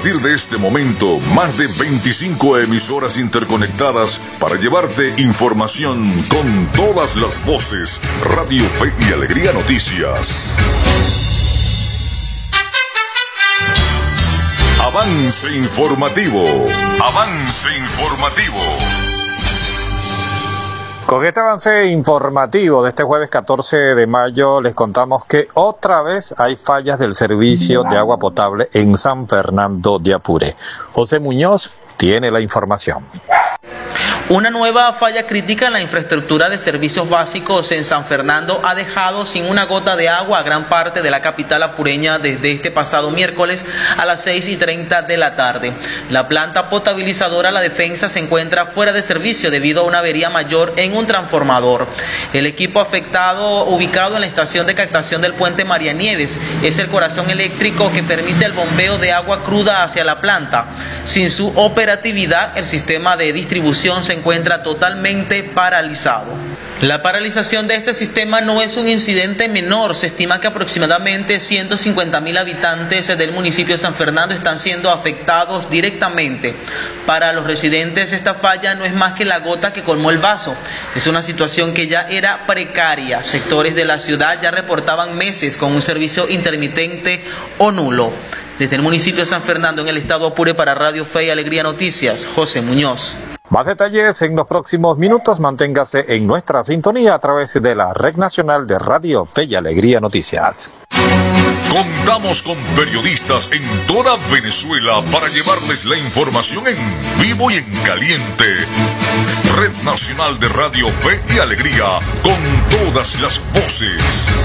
partir de este momento, más de 25 emisoras interconectadas para llevarte información con todas las voces. Radio Fe y Alegría Noticias. Avance informativo. Avance informativo. Con este avance informativo de este jueves 14 de mayo les contamos que otra vez hay fallas del servicio de agua potable en San Fernando de Apure. José Muñoz tiene la información. Una nueva falla crítica en la infraestructura de servicios básicos en San Fernando ha dejado sin una gota de agua a gran parte de la capital apureña desde este pasado miércoles a las 6:30 de la tarde. La planta potabilizadora La Defensa se encuentra fuera de servicio debido a una avería mayor en un transformador. El equipo afectado, ubicado en la estación de captación del puente María Nieves, es el corazón eléctrico que permite el bombeo de agua cruda hacia la planta. Sin su operatividad, el sistema de distribución se encuentra totalmente paralizado. La paralización de este sistema no es un incidente menor. Se estima que aproximadamente 150.000 habitantes del municipio de San Fernando están siendo afectados directamente. Para los residentes, esta falla no es más que la gota que colmó el vaso. Es una situación que ya era precaria. Sectores de la ciudad ya reportaban meses con un servicio intermitente o nulo. Desde el municipio de San Fernando, en el estado Apure, para Radio Fe y Alegría Noticias, José Muñoz. Más detalles en los próximos minutos. Manténgase en nuestra sintonía a través de la Red Nacional de Radio Fe y Alegría Noticias. Contamos con periodistas en toda Venezuela para llevarles la información en vivo y en caliente. Red Nacional de Radio Fe y Alegría, con todas las voces.